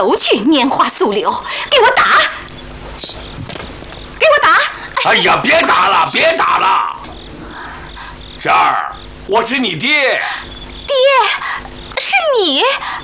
楼去，拈花诉柳，给我打！给我打！ 哎呀，别打了，别打了！婶儿，我是你爹。 爹，是你？